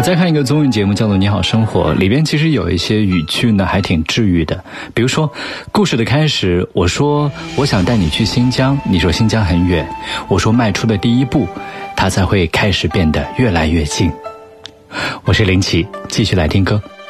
再看一个综艺节目叫做《你好生活》，里边其实有一些语句呢还挺治愈的。比如说故事的开始，我说我想带你去新疆，你说新疆很远，我说迈出的第一步，它才会开始变得越来越近。我是林奇，继续来听歌。